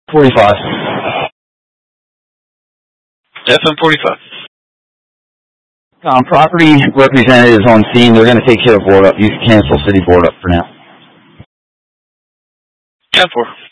45. FM 45. Property representatives on scene. They're going to take care of board up. You can cancel city board up for now. 10-4.